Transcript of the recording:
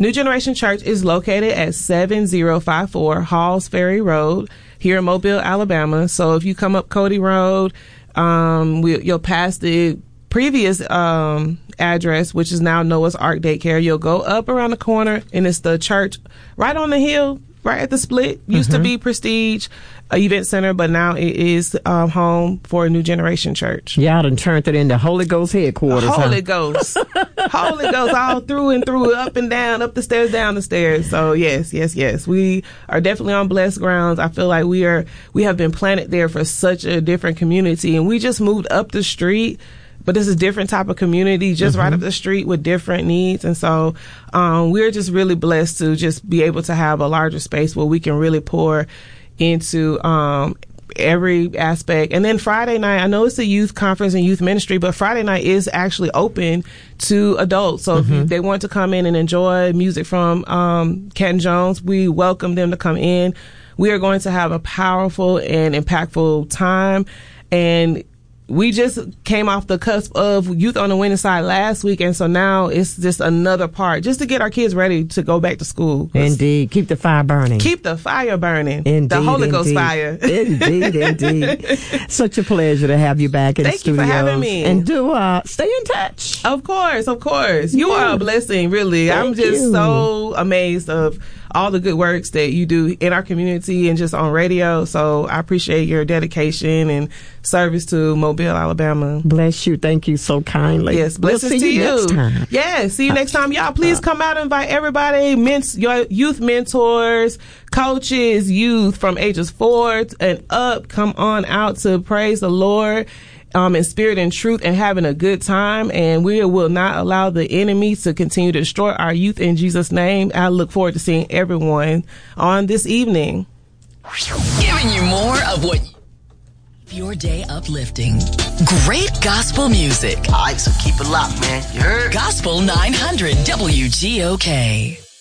New Generation Church is located at 7054 Halls Ferry Road here in Mobile, Alabama. So if you come up Cody Road, you'll pass the previous address, which is now Noah's Ark Daycare. You'll go up around the corner, and it's the church right on the hill, right at the split. Used to be Prestige Event Center, but now it is home for New Generation Church. Y'all done turned it into Holy Ghost headquarters. Holy Ghost. Holy Ghost all through and through, up and down, up the stairs, down the stairs. So yes. We are definitely on blessed grounds. I feel like we have been planted there for such a different community, and we just moved up the street. But this is a different type of community, just right up the street with different needs. And so we're just really blessed to just be able to have a larger space where we can really pour into every aspect. And then Friday night, I know it's a youth conference and youth ministry, but Friday night is actually open to adults. So if they want to come in and enjoy music from Ken Jones, we welcome them to come in. We are going to have a powerful and impactful time. And we just came off the cusp of Youth on the Winning Side last week, and so now it's just another part, just to get our kids ready to go back to school. Indeed. Keep the fire burning. Keep the fire burning. Indeed, the Holy Ghost fire. Indeed. Such a pleasure to have you back in the studio. Thank you for having me. And do stay in touch. Of course. You are a blessing, really. I'm just so amazed of all the good works that you do in our community and just on radio. So I appreciate your dedication and service to Mobile, Alabama. Bless you. Thank you so kindly. Yes, blessings to you. Next time. Yes, see you next time. Y'all, please come out and invite everybody, your youth mentors, coaches, youth from ages 4 and up. Come on out to praise the Lord in spirit and truth and having a good time. And we will not allow the enemy to continue to destroy our youth in Jesus' name. I look forward to seeing everyone on this evening. Giving you more of what your day uplifting. Great gospel music. All right, so keep it locked, man. You heard? Gospel 900 WGOK.